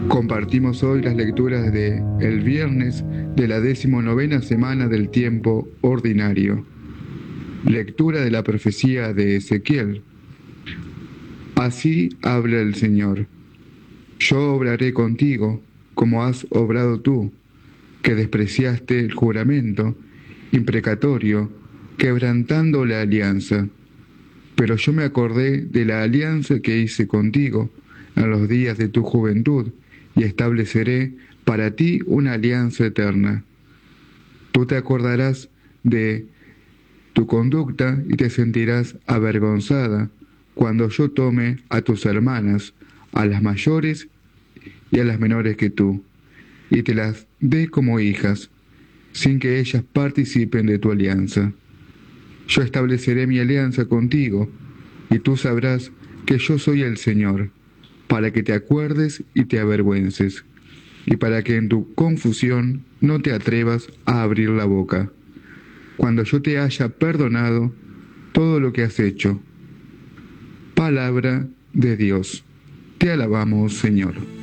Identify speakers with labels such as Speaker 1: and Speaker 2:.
Speaker 1: Compartimos hoy las lecturas de el viernes de la 19ª semana del tiempo ordinario. Lectura de la profecía de Ezequiel. Así habla el Señor. Yo obraré contigo como has obrado tú, que despreciaste el juramento imprecatorio, quebrantando la alianza. Pero yo me acordé de la alianza que hice contigo en los días de tu juventud, y estableceré para ti una alianza eterna. Tú te acordarás de tu conducta y te sentirás avergonzada cuando yo tome a tus hermanas, a las mayores y a las menores que tú, y te las dé como hijas, sin que ellas participen de tu alianza. Yo estableceré mi alianza contigo, y tú sabrás que yo soy el Señor, para que te acuerdes y te avergüences, y para que en tu confusión no te atrevas a abrir la boca, cuando yo te haya perdonado todo lo que has hecho. Palabra de Dios. Te alabamos, Señor.